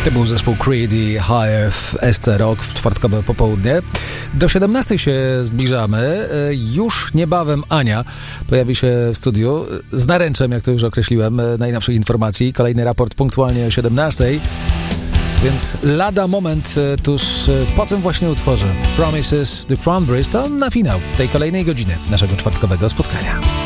To był zespół Creed i Higher w SC Rock w czwartkowe popołudnie. Do 17 się zbliżamy. Już niebawem Ania pojawi się w studiu z naręczem, jak to już określiłem, najnowszych informacji. Kolejny raport punktualnie o 17. Więc lada moment tuż po tym właśnie utworze Promises, The Cranberries to na finał tej kolejnej godziny naszego czwartkowego spotkania.